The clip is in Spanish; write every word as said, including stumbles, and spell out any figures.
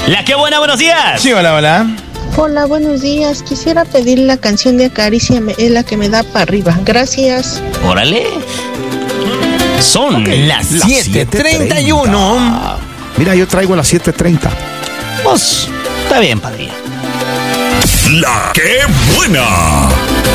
La que buena, buenos días. Sí, hola, hola. Hola, buenos días. Quisiera pedir la canción de Acaríciame, es la que me da para arriba. Gracias. Órale. Son Okay. las siete treinta y uno. Mira, yo traigo las siete treinta. Pues, está bien, padrino. La que buena.